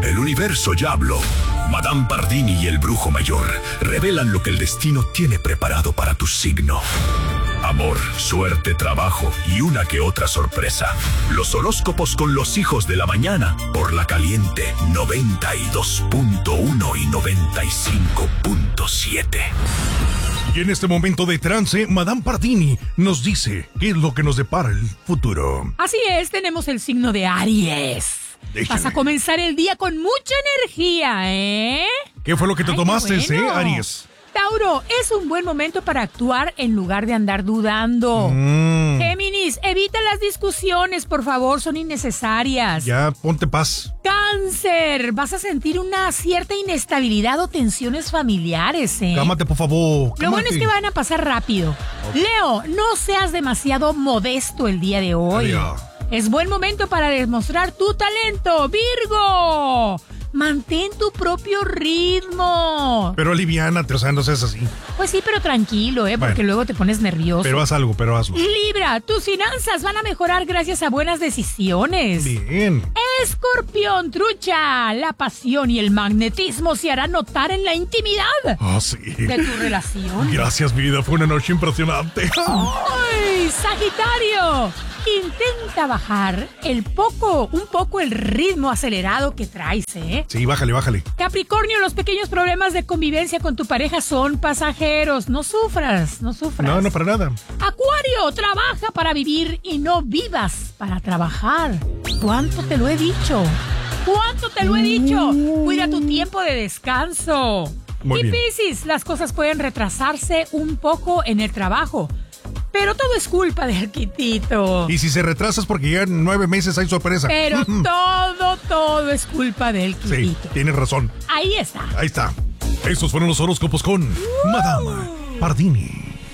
El universo ya habló. Madame Pardini y el brujo mayor revelan lo que el destino tiene preparado para tu signo. Amor, suerte, trabajo y una que otra sorpresa. Los horóscopos con los hijos de la mañana por La Caliente 92.1 y 95.7. Y en este momento de trance, Madame Pardini nos dice qué es lo que nos depara el futuro. Así es, tenemos el signo de Aries. Déjame. Vas a comenzar el día con mucha energía, ¿eh? ¿Qué fue lo que te tomaste, bueno. Aries? Tauro, es un buen momento para actuar en lugar de andar dudando. Géminis, evita las discusiones, por favor, son innecesarias. Ya, ponte paz. Cáncer, vas a sentir una cierta inestabilidad o tensiones familiares, ¿eh? Cámate, por favor. Lo bueno es que van a pasar rápido. Leo, no seas demasiado modesto el día de hoy. Leo. Es buen momento para demostrar tu talento. Virgo, mantén tu propio ritmo. Pero aliviánate, o sea, no seas así. Pues sí, pero tranquilo, porque Bueno. luego te pones nervioso. Pero haz algo, pero hazlo. Libra, tus finanzas van a mejorar gracias a buenas decisiones. Bien. Escorpión, trucha, la pasión y el magnetismo se harán notar en la intimidad Ah, sí. de tu relación. Gracias, vida. Fue una noche impresionante. ¡Ay, Sagitario! Intenta bajar un poco el ritmo acelerado que traes, ¿eh? Sí, bájale, bájale. Capricornio, los pequeños problemas de convivencia con tu pareja son pasajeros. No sufras, no sufras. No, no, para nada. Acuario, trabaja para vivir y no vivas para trabajar. ¿Cuánto te lo he dicho? ¿Cuánto te lo he dicho? Cuida tu tiempo de descanso. Muy Y bien. Piscis, las cosas pueden retrasarse un poco en el trabajo, pero todo es culpa del Quitito. Y si se retrasas porque ya en 9 meses hay sorpresa. Pero todo es culpa del Sí, Quitito. tienes razón. Ahí está. Ahí está. Estos fueron los horóscopos con Madame Pardini.